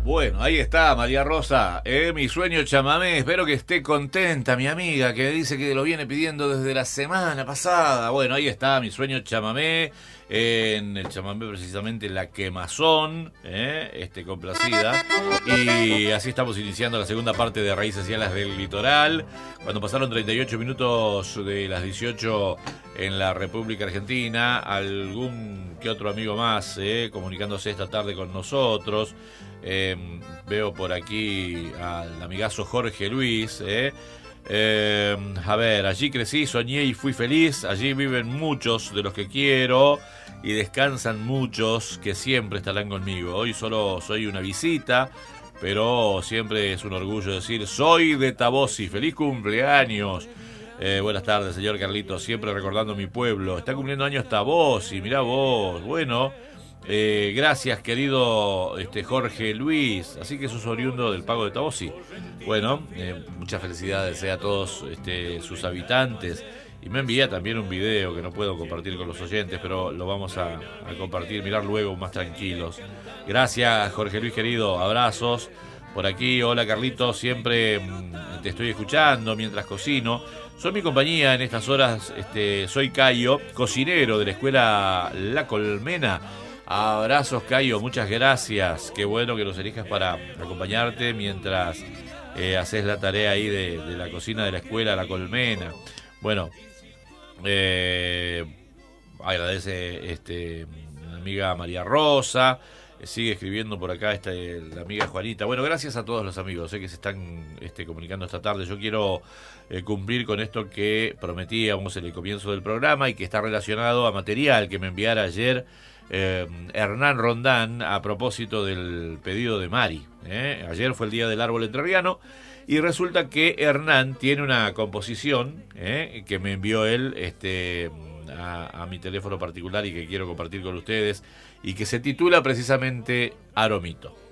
Bueno, ahí está María Rosa, mi sueño chamamé. Espero que esté contenta mi amiga, que dice que lo viene pidiendo desde la semana pasada. Bueno, ahí está mi sueño chamamé, en el chamamé precisamente La Quemazón, complacida. Y así estamos iniciando la segunda parte de Raíces y Alas del Litoral. Cuando pasaron 38 minutos de las 18 en la República Argentina, algún que otro amigo más comunicándose esta tarde con nosotros. Veo por aquí al amigazo Jorge Luis. A ver, allí crecí, soñé y fui feliz. Allí viven muchos de los que quiero y descansan muchos que siempre estarán conmigo. Hoy solo soy una visita, pero siempre es un orgullo decir soy de Tabosi. ¡Feliz cumpleaños! Buenas tardes, señor Carlitos. Siempre recordando mi pueblo. Está cumpliendo años Tabosi, mirá vos. Bueno, gracias, querido Jorge Luis. Así que sos oriundo del Pago de Tabosi. Bueno, muchas felicidades a todos sus habitantes. Y me envía también un video que no puedo compartir con los oyentes, pero lo vamos a compartir, mirar luego más tranquilos. Gracias, Jorge Luis, querido. Abrazos. Por aquí, hola Carlitos, siempre te estoy escuchando mientras cocino. Soy mi compañía en estas horas, soy Cayo, cocinero de la escuela La Colmena. Abrazos, Cayo, muchas gracias. Qué bueno que nos elijas para acompañarte mientras haces la tarea ahí de la cocina de la escuela La Colmena. Bueno, agradece mi amiga María Rosa. Sigue escribiendo por acá la amiga Juanita. Bueno, gracias a todos los amigos que se están comunicando esta tarde. Yo quiero cumplir con esto que prometíamos en el comienzo del programa y que está relacionado a material que me enviara ayer Hernán Rondán a propósito del pedido de Mari. Ayer fue el día del árbol entrerriano y resulta que Hernán tiene una composición que me envió él a mi teléfono particular y que quiero compartir con ustedes y que se titula precisamente Aromito.